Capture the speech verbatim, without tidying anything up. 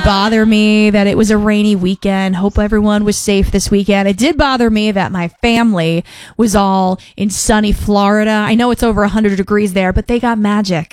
bother me that it was a rainy weekend. Hope everyone was safe this weekend. It did bother me that my family was all in sunny Florida. I know it's over one hundred degrees there, but they got magic.